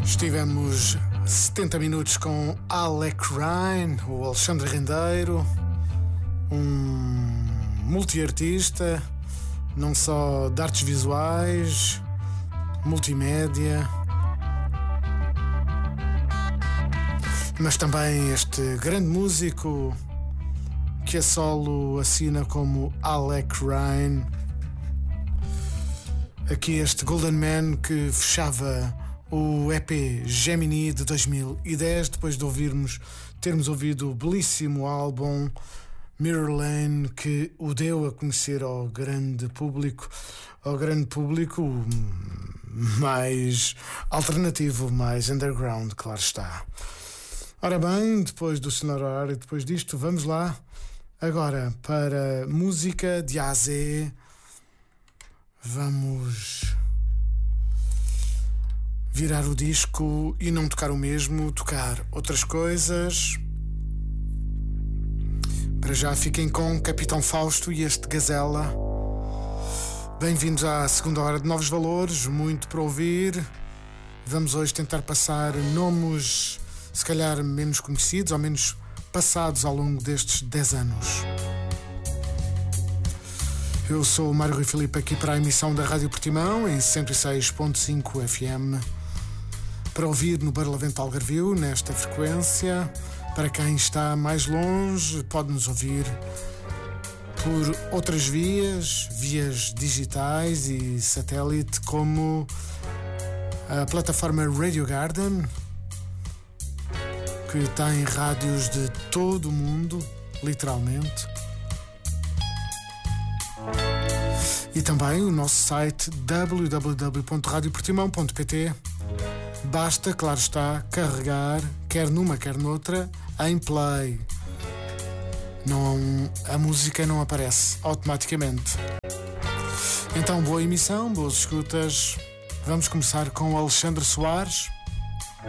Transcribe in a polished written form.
Estivemos 70 minutos com Alec Ryan, o Alexandre Rendeiro, um multiartista, não só de artes visuais, multimédia, mas também este grande músico que a solo assina como Alec Ryan. Aqui este Golden Man que fechava o EP Gemini de 2010, depois de termos ouvido o belíssimo álbum Mirror Lane, que o deu a conhecer ao grande público mais alternativo, mais underground, claro está. Ora bem, depois do sonorar e depois disto, vamos lá agora para música de A a Z. Vamos virar o disco e não tocar o mesmo, tocar outras coisas. Para já fiquem com Capitão Fausto e este Gazela. Bem-vindos à segunda hora de Novos Valores, muito para ouvir. Vamos hoje tentar passar nomes, se calhar menos conhecidos ou menos passados ao longo destes 10 anos. Eu sou o Mário Rui Filipe, aqui para a emissão da Rádio Portimão em 106.5 FM. Para ouvir no Barlavento Algarvio, nesta frequência. Para quem está mais longe, pode-nos ouvir por outras vias digitais e satélite, como a plataforma Radio Garden, que tem rádios de todo o mundo, literalmente. E também o nosso site www.radioportimão.pt. Basta, claro está, carregar, quer numa, quer noutra, em play. A música não aparece automaticamente. Então, boa emissão, boas escutas. Vamos começar com Alexandre Soares.